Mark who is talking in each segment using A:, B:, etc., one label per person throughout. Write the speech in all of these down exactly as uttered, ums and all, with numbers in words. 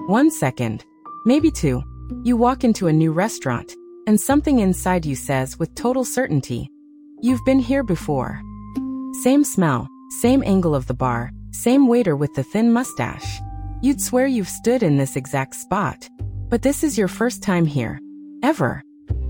A: One second, maybe two, you walk into a new restaurant, and something inside you says with total certainty, you've been here before. Same smell, same angle of the bar, same waiter with the thin mustache. You'd swear you've stood in this exact spot. But this is your first time here. Ever.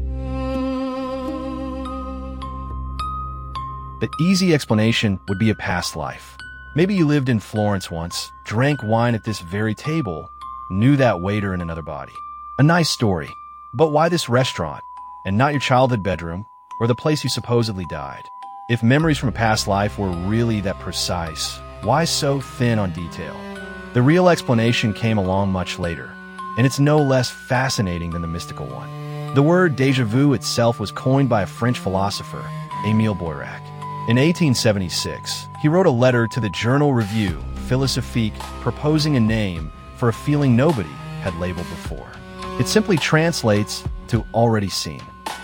B: The easy explanation would be a past life. Maybe you lived in Florence once, drank wine at this very table, knew that waiter in another body. A nice story. But why this restaurant, and not your childhood bedroom, or the place you supposedly died? If memories from a past life were really that precise, why so thin on detail? The real explanation came along much later, and it's no less fascinating than the mystical one. The word déjà vu itself was coined by a French philosopher, Émile Boirac. In eighteen seventy-six, he wrote a letter to the Journal Revue Philosophique proposing a name for a feeling nobody had labeled before. It simply translates to already seen.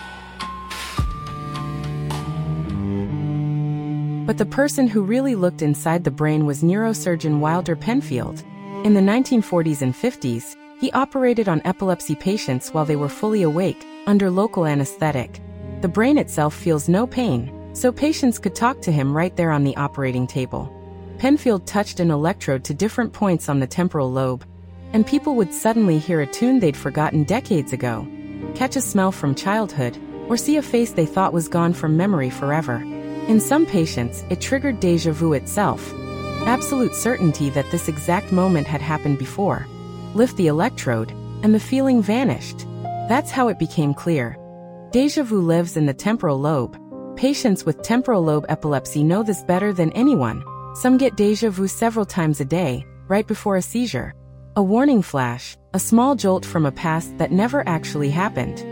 A: But the person who really looked inside the brain was neurosurgeon Wilder Penfield. In the nineteen forties and fifties, he operated on epilepsy patients while they were fully awake, under local anesthetic. The brain itself feels no pain, so patients could talk to him right there on the operating table. Penfield touched an electrode to different points on the temporal lobe, and people would suddenly hear a tune they'd forgotten decades ago, catch a smell from childhood, or see a face they thought was gone from memory forever. In some patients, it triggered déjà vu itself, absolute certainty that this exact moment had happened before. Lift the electrode, and the feeling vanished. That's how it became clear. Déjà vu lives in the temporal lobe. Patients with temporal lobe epilepsy know this better than anyone. Some get déjà vu several times a day, right before a seizure. A warning flash, a small jolt from a past that never actually happened.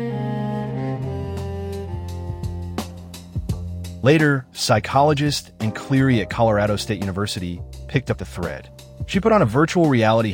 B: Later, psychologist and Cleary at Colorado State University picked up the thread. She put on a virtual reality